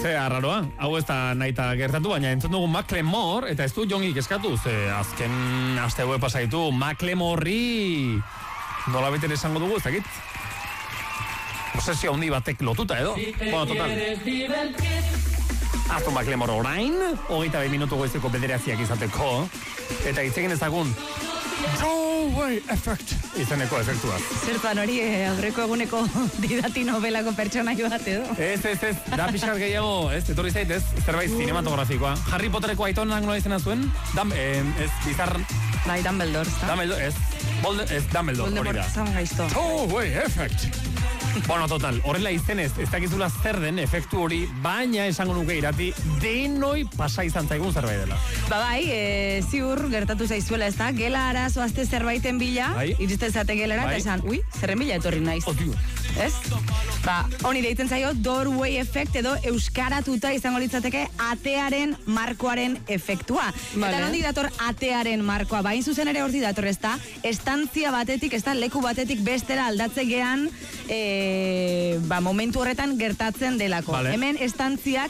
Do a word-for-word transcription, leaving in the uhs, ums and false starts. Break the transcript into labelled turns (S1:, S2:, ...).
S1: Ze arraroa, hau ez da nahi eta gertatu, baina entzun dugu Macklemore, eta ez du jongik eskatu, ze azken aste hau pasaitu, Macklemorri nola beten esango dugu, ez dakit? Obsesio handi batek lotuta edo. Bueno, total. Aztu Macklemore orain, hogeita behin minutu goizeko bederatziak izateko, eta itzegin ezagun Go-away effect izeneko efektua.
S2: Zertan hori, eh, aurreko eguneko didati novelako pertsona bat edo.
S1: Ez, ez, ez, da pixkat gehiago, ez, etorri zait, ez, zerbait uh. cinematografikoa. Harry Pottereko aitonak nola izena zuen? Dam, eh, ez, bizar...
S2: Bai, Dumbledore, ez da?
S1: Dumbledore, ez, Bolde, ez, Dumbledore, hori da.
S2: Voldemort zan gaizto.
S1: Go-away effect. Bueno, total, horrela izenez, ez dakizula zer den efektu hori, baina esango nuke irati, denoi pasa izan zaigun zerbait dela.
S2: Ba bai, e, ziur gertatu zaizuela, ez da? Gela arazoazte zerbaiten bila, bai. Iristen zate gelara, bai. Eta esan, ui, zerren bila etorri naiz.
S1: Odio.
S2: Ez? Ba, honi deitzen zaio, doorway effect edo euskaratuta izango litzateke atearen markoaren efektua. Vale. Eta nondik dator atearen markoa? Bain zuzen ere horti dator, ez da? Estantzia batetik, ez da, leku batetik bestera aldatze gean, e, ba, momentu horretan gertatzen delako. Vale. Hemen estantziak